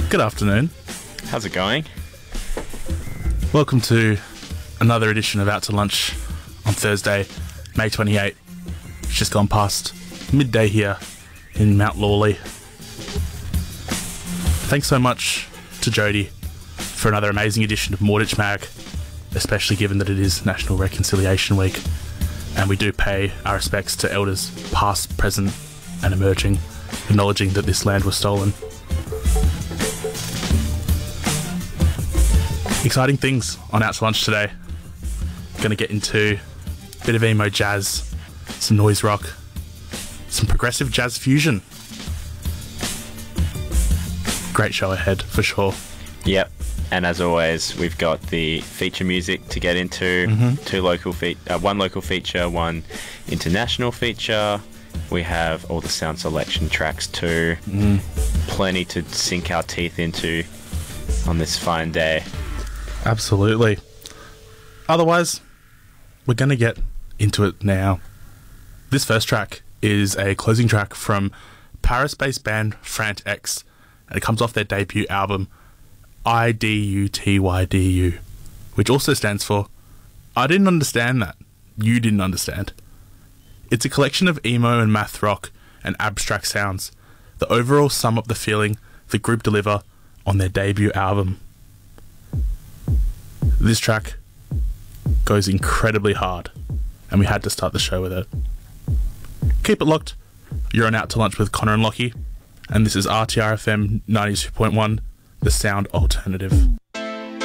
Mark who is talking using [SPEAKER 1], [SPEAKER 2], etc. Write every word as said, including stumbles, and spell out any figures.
[SPEAKER 1] Good afternoon.
[SPEAKER 2] How's it going?
[SPEAKER 1] Welcome to another edition of Out to Lunch on Thursday, May twenty-eighth. It's just gone past midday here in Mount Lawley. Thanks so much to Jody for another amazing edition of Mordich Mag, especially given that it is National Reconciliation Week, and we do pay our respects to elders past, present and emerging, acknowledging that this land was stolen. Exciting things on Out to Lunch today. Going to get into a bit of emo jazz, some noise rock, some progressive jazz fusion. Great show ahead for sure.
[SPEAKER 2] Yep. And as always, we've got the feature music to get into.
[SPEAKER 1] Mm-hmm.
[SPEAKER 2] Two local fe- uh, one local feature, one international feature. We have all the sound selection tracks too.
[SPEAKER 1] Mm.
[SPEAKER 2] Plenty to sink our teeth into on this fine day.
[SPEAKER 1] Absolutely. Otherwise, we're going to get into it now. This first track is a closing track from Paris-based band Frant X, and it comes off their debut album I D U T Y D U, which also stands for I didn't understand that. You didn't understand. It's a collection of emo and math rock and abstract sounds that overall sum up the feeling the group deliver on their debut album. This track goes incredibly hard, and we had to start the show with it. Keep it locked. You're on Out to Lunch with Connor and Lockie, and this is R T R F M ninety-two point one, the sound alternative.